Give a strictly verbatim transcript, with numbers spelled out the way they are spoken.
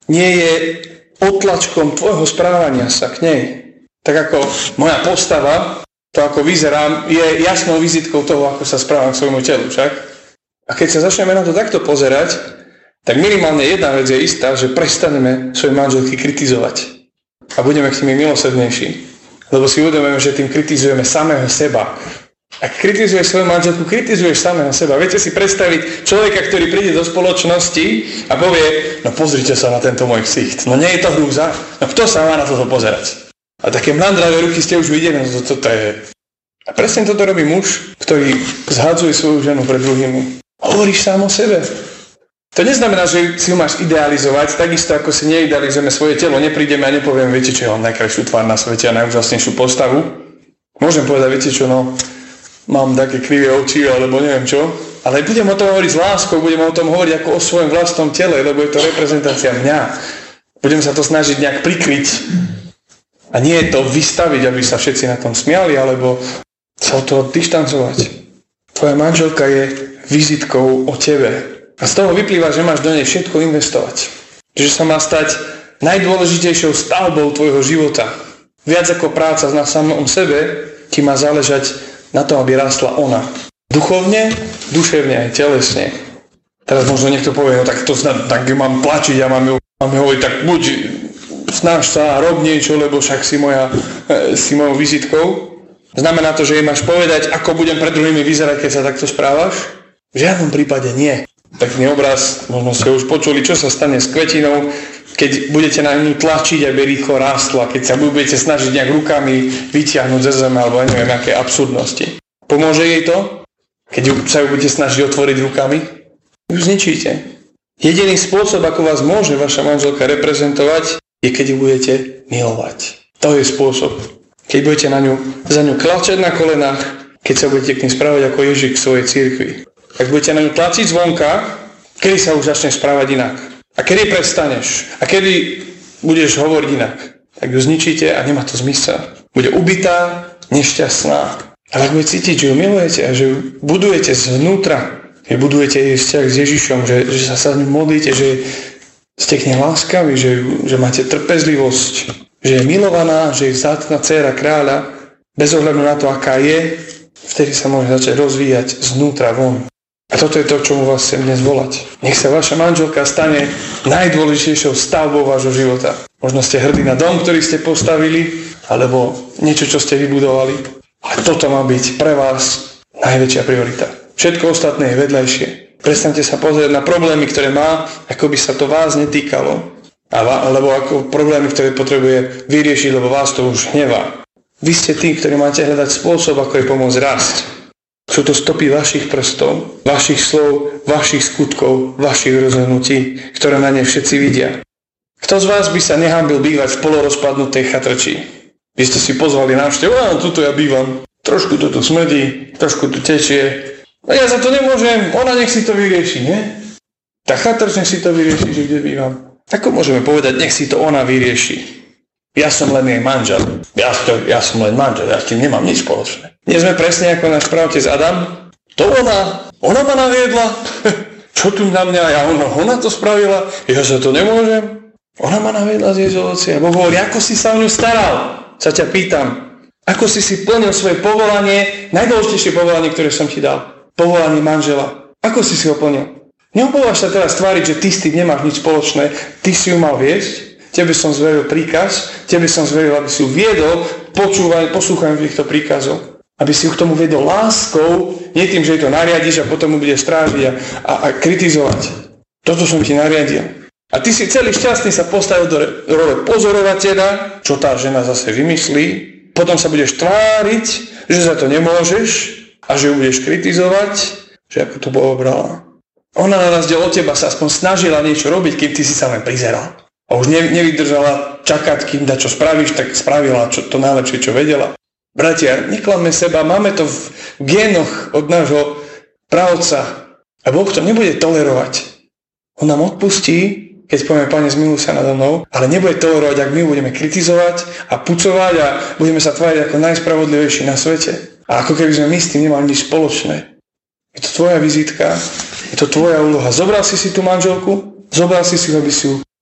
nie je otlačkom tvojho správania sa k nej. Tak ako moja postava, to ako vyzerám, je jasnou vizitkou toho, ako sa správam k svojmu telu, však? A keď sa začneme na to takto pozerať, tak minimálne jedna vec je istá, že prestaneme svoje manželky kritizovať. A budeme k nimi milosrdnejší. Lebo si uvedomujeme, že tým kritizujeme samého seba. Ak kritizuješ svoju manželku, kritizuješ samého seba. Viete si predstaviť človeka, ktorý príde do spoločnosti a povie, no pozrite sa na tento môj ksicht. No nie je to hrúza? No kto sa má na toto pozerať? A také mlandravé ruky ste už videli, no to, toto je... A presne toto robí muž, ktorý zhadzuje svoju ženu pred druhými. Hovoríš sám o sebe. To neznamená, že si ho máš idealizovať, takisto ako si neidealizujeme svoje telo. Neprídeme a nepoviem, viete čo, ja mám najkrajšiu tvár na svete a najúžasnejšiu postavu. Môžem povedať, viete čo, no, mám také krivé oči, alebo neviem čo. Ale budem o tom hovoriť s láskou, budem o tom hovoriť ako o svojom vlastnom tele, lebo je to reprezentácia mňa. Budem sa to snažiť nejak prikryť. A nie je to vystaviť, aby sa všetci na tom smiali, alebo sa od toho dištancovať. Tvoja manželka je vizitkou o tebe. A z toho vyplýva, že máš do nej všetko investovať. Že sa má stať najdôležitejšou stavbou tvojho života. Viac ako práca na samom sebe, ti má záležať na tom, aby rástla ona. Duchovne, duševne aj telesne. Teraz možno niekto povie, no tak to snad, tak mám plačiť a mám ju, mám ju hovoriť, tak buď snaž sa, rob niečo, lebo však si, moja, si mojou vizitkou. Znamená to, že jej máš povedať, ako budem pred druhými vyzerať, keď sa takto správaš? V žiadnom prípade nie. Taký obraz, možno ste už počuli, čo sa stane s kvetinou, keď budete na ňu tlačiť, aby rýchlo rástla, keď sa budete snažiť nejak rukami vytiahnuť ze zeme, alebo ja neviem, aké absurdnosti. Pomôže jej to, keď ju, sa ju budete snažiť otvoriť rukami? Ju zničíte. Jediný spôsob, ako vás môže vaša manželka reprezentovať, je keď ju budete milovať. To je spôsob. Keď budete na ňu, za ňu klačať na kolenách, keď sa budete k ním správať ako Ježiš k svojej cirkvi. Ak budete na ňu tlačiť zvonka, kedy sa už začneš správať inak? A kedy prestaneš? A kedy budeš hovoriť inak? Tak ju zničíte a nemá to zmysel. Bude ubitá, nešťastná. Ale ak budete cítiť, že ju milujete a že ju budujete zvnútra, že budujete jej vzťah s Ježišom, že, že sa sa ňu modlíte, že ste k nej láskaví, že, že máte trpezlivosť, že je milovaná, že je vzácna dcéra kráľa, bez ohľadu na to, aká je, vtedy sa môže začať rozvíjať znútra von. A toto je to, k čomu vás chcem dnes volať. Nech sa vaša manželka stane najdôležitejšou stavbou vášho života. Možno ste hrdí na dom, ktorý ste postavili, alebo niečo, čo ste vybudovali. Ale toto má byť pre vás najväčšia priorita. Všetko ostatné je vedľajšie. Prestaňte sa pozrieť na problémy, ktoré má, ako by sa to vás netýkalo. Alebo ako problémy, ktoré potrebuje vyriešiť, lebo vás to už hnevá. Vy ste tí, ktorí máte hľadať spôsob, ako jej pomôcť rásť. Sú to stopy vašich prstov, vašich slov, vašich skutkov, vašich rozhodnutí, ktoré na ne všetci vidia. Kto z vás by sa nehanbil bývať v polorozpadnutej chatrči? Vy ste si pozvali návštevu, a tuto ja bývam, trošku to tu smrdí, trošku tu tečie. A ja za to nemôžem, ona nech si to vyrieši, nie? Tá chatrč nech si to vyrieši, že kde bývam. Ako môžeme povedať, nech si to ona vyrieši? Ja som len jej manžel. Ja, to, ja som len manžel, ja s tým nemám nič spoločné. Nie sme presne ako náš pravotec Adam? To ona, ona ma naviedla. Čo tu na mňa, ja ona, ona to spravila, ja sa to nemôžem. Ona ma naviedla z jej ovocia. Boh hovorí, ako si sa o ňu staral? Sa ťa pýtam. Ako si si plnil svoje povolanie, najdôležitejšie povolanie, ktoré som ti dal. Povolanie manžela. Ako si si ho plnil? Neobávaš sa teraz tváriť, že ty s tým nemáš nič spoločné. Ty si ju mal viesť. Tebe som zveril príkaz, tebe som zveril, aby si ju viedol, počúvaj, poslúchaj týchto príkazov. Aby si ju k tomu viedol láskou, nie tým, že jej to nariadiš a potom mu bude strážiť a, a, a kritizovať. Toto som ti nariadil. A ty si celý šťastný sa postavil do role pozorovateľa, čo tá žena zase vymyslí, potom sa budeš tváriť, že za to nemôžeš a že ju budeš kritizovať, že ako to Boh brala. Ona na rozdiel od teba sa aspoň snažila niečo robiť, kým ty si sa len prizeral. A už nevydržala čakať, kým da čo spravíš, tak spravila čo, to najlepšie, čo vedela. Bratia, neklamme seba, máme to v génoch od nášho pravca. A Boh to nebude tolerovať. On nám odpustí, keď povieme, Pane, zmiluj sa nado mnou, ale nebude tolerovať, ak my budeme kritizovať a pucovať a budeme sa tváriť ako najspravodlivejší na svete. A ako keby sme my s tým nemali nič spoločné. Je to tvoja vizitka, je to tvoja úloha. Zobral si si tú manželku, zobral si si, aby si ju